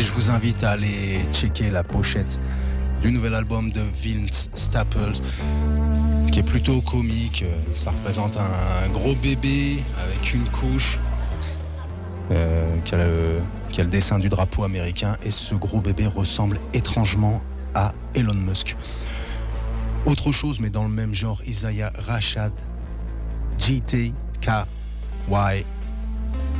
Et je vous invite à aller checker la pochette du nouvel album de Vince Staples, qui est plutôt comique. Ça représente un gros bébé avec une couche qui a le dessin du drapeau américain, et ce gros bébé ressemble étrangement à Elon Musk. Autre chose, mais dans le même genre, Isaiah Rashad, GTKY